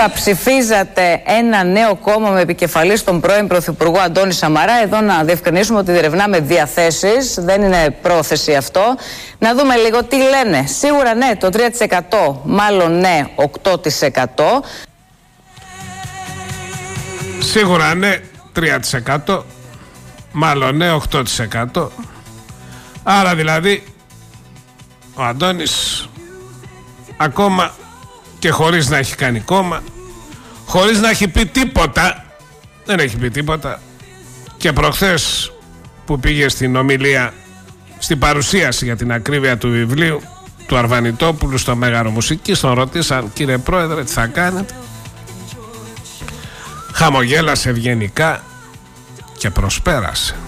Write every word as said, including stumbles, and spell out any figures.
Θα ψηφίζατε ένα νέο κόμμα με επικεφαλή τον πρώην Πρωθυπουργό Αντώνη Σαμαρά? Εδώ να διευκρινίσουμε ότι διερευνάμε διαθέσεις, δεν είναι πρόθεση αυτό. Να δούμε λίγο τι λένε. Σίγουρα ναι, το τρία τοις εκατό, μάλλον ναι, οκτώ τοις εκατό. Σίγουρα ναι, τρία τοις εκατό, μάλλον ναι, οκτώ τοις εκατό. Άρα δηλαδή ο Αντώνης ακόμα και χωρίς να έχει κάνει κόμμα, χωρίς να έχει πει τίποτα, δεν έχει πει τίποτα, και προχθές που πήγε στην ομιλία, στην παρουσίαση για την ακρίβεια του βιβλίου του Αρβανιτόπουλου στο Μέγαρο Μουσικής, τον ρωτήσαν, κύριε Πρόεδρε, τι θα κάνετε? Χαμογέλασε ευγενικά και προσπέρασε.